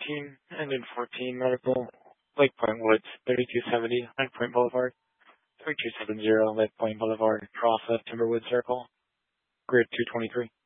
and in 14 Medical, Lake Point Woods, 3270 High Point Boulevard, 3270 Lake Point Boulevard, Cross Timberwood Circle, grid 223.